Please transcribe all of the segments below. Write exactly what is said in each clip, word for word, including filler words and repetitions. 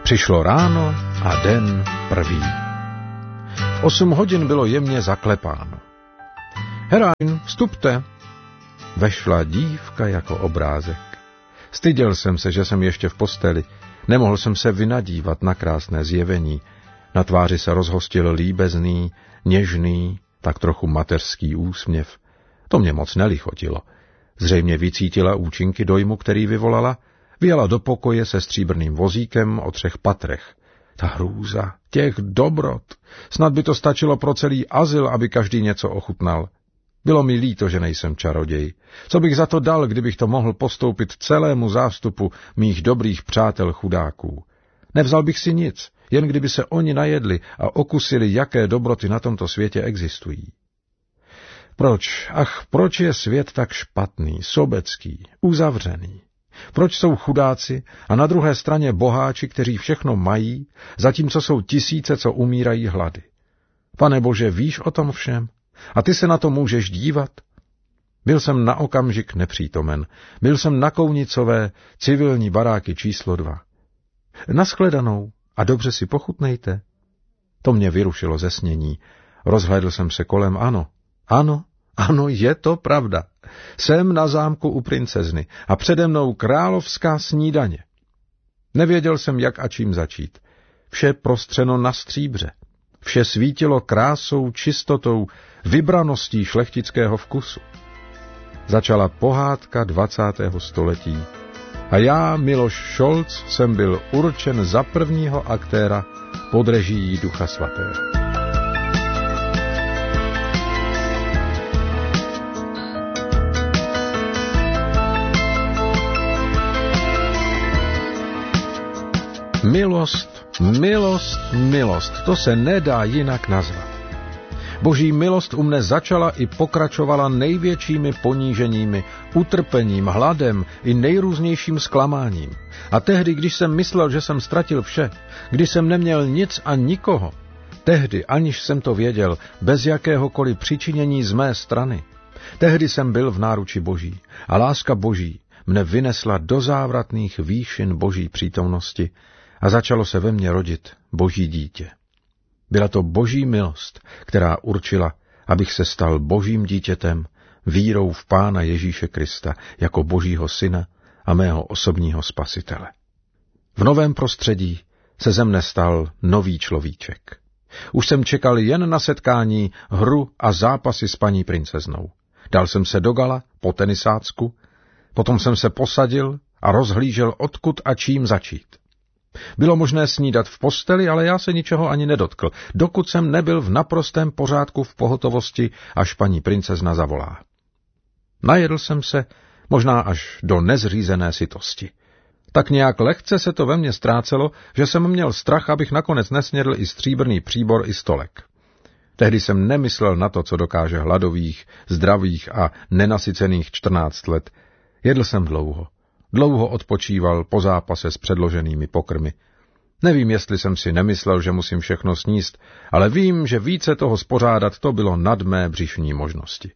Přišlo ráno a den prvý. V osm hodin bylo jemně zaklepáno. Heráň, vstupte. Vešla dívka jako obrázek. Styděl jsem se, že jsem ještě v posteli. Nemohl jsem se vynadívat na krásné zjevení. Na tváři se rozhostil líbezný, něžný, tak trochu mateřský úsměv. To mě moc nelichotilo. Zřejmě vycítila účinky dojmu, který vyvolala. Vyjela do pokoje se stříbrným vozíkem o třech patrech. Ta hrůza, těch dobrot. Snad by to stačilo pro celý azyl, aby každý něco ochutnal. Bylo mi líto, že nejsem čaroděj. Co bych za to dal, kdybych to mohl postoupit celému zástupu mých dobrých přátel chudáků? Nevzal bych si nic, jen kdyby se oni najedli a okusili, jaké dobroty na tomto světě existují. Proč, ach, proč je svět tak špatný, sobecký, uzavřený? Proč jsou chudáci a na druhé straně boháči, kteří všechno mají, zatímco jsou tisíce, co umírají hlady? Pane Bože, víš o tom všem? A ty se na to můžeš dívat? Byl jsem na okamžik nepřítomen. Byl jsem na Kounicové, civilní baráky číslo dva. Naschledanou a dobře si pochutnejte. To mě vyrušilo ze snění. Rozhlédl jsem se kolem, ano, ano, ano, je to pravda. Jsem na zámku u princezny a přede mnou královská snídaně. Nevěděl jsem, jak a čím začít. Vše prostřeno na stříbře. Vše svítilo krásou, čistotou, vybraností šlechtického vkusu. Začala pohádka dvacátého století a já, Miloš Šolc, jsem byl určen za prvního aktéra pod režií Ducha Svatého. Milost, milost, milost, to se nedá jinak nazvat. Boží milost u mne začala i pokračovala největšími poníženími, utrpením, hladem i nejrůznějším zklamáním. A tehdy, když jsem myslel, že jsem ztratil vše, když jsem neměl nic a nikoho, tehdy, aniž jsem to věděl, bez jakéhokoliv přičinění z mé strany, tehdy jsem byl v náruči Boží a láska Boží mne vynesla do závratných výšin Boží přítomnosti a začalo se ve mně rodit Boží dítě. Byla to Boží milost, která určila, abych se stal Božím dítětem, vírou v Pána Ježíše Krista jako Božího syna a mého osobního spasitele. V novém prostředí se ze mne stal nový človíček. Už jsem čekal jen na setkání, hru a zápasy s paní princeznou. Dal jsem se do gala, po tenisácku, potom jsem se posadil a rozhlížel, odkud a čím začít. Bylo možné snídat v posteli, ale já se ničeho ani nedotkl, dokud jsem nebyl v naprostém pořádku v pohotovosti, až paní princezna zavolá. Najedl jsem se, možná až do nezřízené sytosti. Tak nějak lehce se to ve mně ztrácelo, že jsem měl strach, abych nakonec nesnědl i stříbrný příbor, i stolek. Tehdy jsem nemyslel na to, co dokáže hladových, zdravých a nenasycených čtrnáct let. Jedl jsem dlouho. Dlouho odpočíval po zápase s předloženými pokrmy. Nevím, jestli jsem si nemyslel, že musím všechno sníst, ale vím, že více toho spořádat to bylo nad mé břišní možnosti.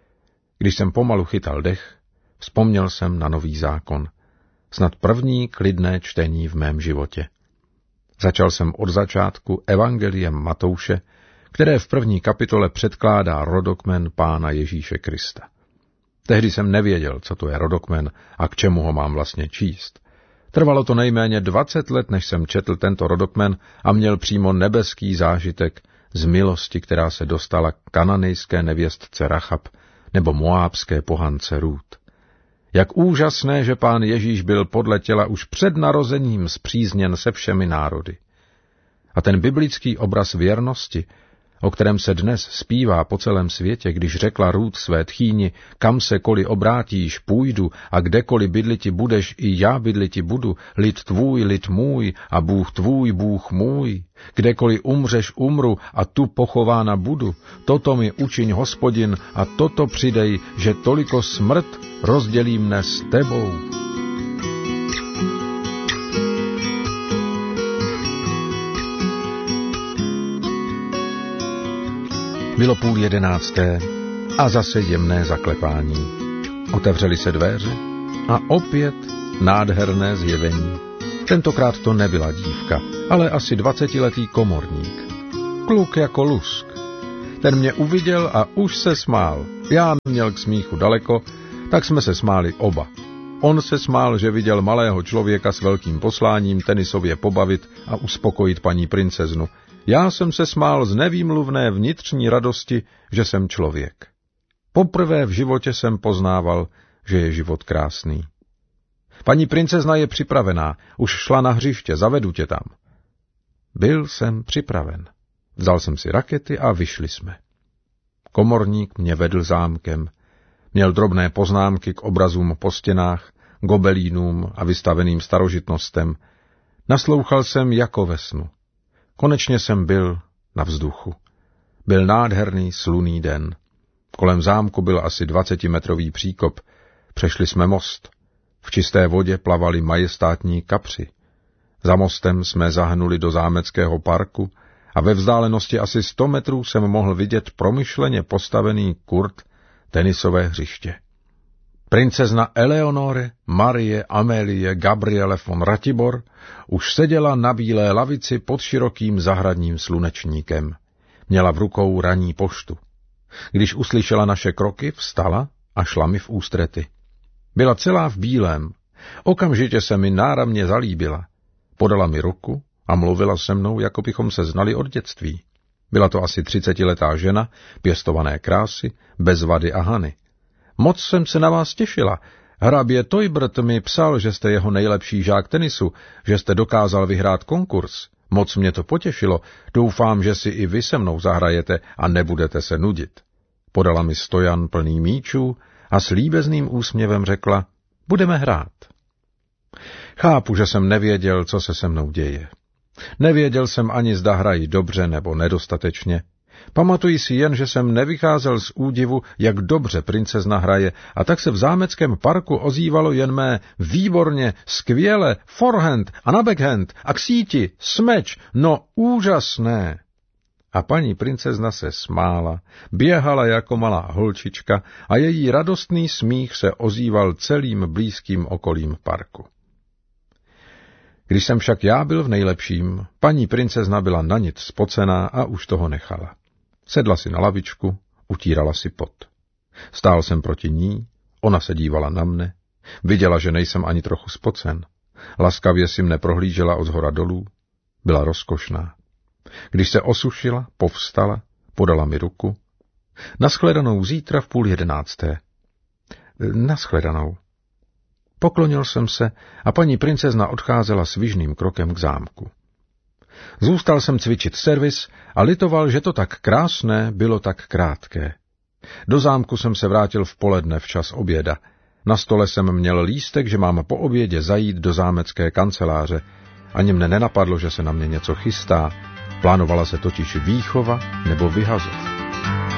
Když jsem pomalu chytal dech, vzpomněl jsem na nový zákon. Snad první klidné čtení v mém životě. Začal jsem od začátku evangeliem Matouše, které v první kapitole předkládá rodokmen Pána Ježíše Krista. Tehdy jsem nevěděl, co to je rodokmen a k čemu ho mám vlastně číst. Trvalo to nejméně dvacet let, než jsem četl tento rodokmen a měl přímo nebeský zážitek z milosti, která se dostala k kananejské nevěstce Rachab nebo moábské pohance Rút. Jak úžasné, že Pán Ježíš byl podle těla už před narozením spřízněn se všemi národy. A ten biblický obraz věrnosti, o kterém se dnes zpívá po celém světě, když řekla Rút své tchýni, kam se koli obrátíš, půjdu a kdekoliv bydliti budeš, i já bydliti budu, lid tvůj, lid můj a Bůh tvůj, Bůh můj. Kdekoliv umřeš, umru a tu pochována budu. Toto mi učiň, Hospodin, a toto přidej, že toliko smrt rozdělí mne s tebou. Bylo půl jedenácté a zase jemné zaklepání. Otevřely se dveře a opět nádherné zjevení. Tentokrát to nebyla dívka, ale asi dvacetiletý komorník. Kluk jako lusk. Ten mě uviděl a už se smál. Já měl k smíchu daleko, tak jsme se smáli oba. On se smál, že viděl malého člověka s velkým posláním tenisově pobavit a uspokojit paní princeznu. Já jsem se smál z nevýmluvné vnitřní radosti, že jsem člověk. Poprvé v životě jsem poznával, že je život krásný. Paní princezna je připravená, už šla na hřiště, zavedu tě tam. Byl jsem připraven. Vzal jsem si rakety a vyšli jsme. Komorník mě vedl zámkem. Měl drobné poznámky k obrazům po stěnách, gobelínům a vystaveným starožitnostem. Naslouchal jsem jako ve snu. Konečně jsem byl na vzduchu. Byl nádherný slunný den. Kolem zámku byl asi dvacetimetrový příkop. Přešli jsme most. V čisté vodě plavali majestátní kapři. Za mostem jsme zahnuli do zámeckého parku a ve vzdálenosti asi sto metrů jsem mohl vidět promyšleně postavený kurt tenisové hřiště. Princezna Eleonore Marie Amélie Gabriele von Ratibor už seděla na bílé lavici pod širokým zahradním slunečníkem. Měla v rukou ranní poštu. Když uslyšela naše kroky, vstala a šla mi v ústrety. Byla celá v bílém. Okamžitě se mi náramně zalíbila. Podala mi ruku a mluvila se mnou, jako bychom se znali od dětství. Byla to asi třicetiletá žena, pěstované krásy, bez vady a hany. Moc jsem se na vás těšila. Hrabě Toibert mi psal, že jste jeho nejlepší žák tenisu, že jste dokázal vyhrát konkurs. Moc mě to potěšilo. Doufám, že si i vy se mnou zahrajete a nebudete se nudit. Podala mi stojan plný míčů a s líbezným úsměvem řekla, budeme hrát. Chápu, že jsem nevěděl, co se se mnou děje. Nevěděl jsem ani, zda hrají dobře nebo nedostatečně. Pamatuji si jen, že jsem nevycházel z údivu, jak dobře princezna hraje, a tak se v zámeckém parku ozývalo jen mé výborně, skvěle, forehand a na backhand a k síti, smeč, no úžasné. A paní princezna se smála, běhala jako malá holčička a její radostný smích se ozýval celým blízkým okolím parku. Když jsem však já byl v nejlepším, paní princezna byla na nic spocená a už toho nechala. Sedla si na lavičku, utírala si pot. Stál jsem proti ní, ona se dívala na mne, viděla, že nejsem ani trochu spocen. Laskavě si mne prohlížela od zhora dolů, byla rozkošná. Když se osušila, povstala, podala mi ruku. Naschledanou zítra v půl jedenácté. Naschledanou. Poklonil jsem se a paní princezna odcházela svižným krokem k zámku. Zůstal jsem cvičit servis a litoval, že to tak krásné bylo tak krátké. Do zámku jsem se vrátil v poledne včas oběda. Na stole jsem měl lístek, že mám po obědě zajít do zámecké kanceláře. Ani mne nenapadlo, že se na mě něco chystá. Plánovala se totiž výchova nebo vyhazov.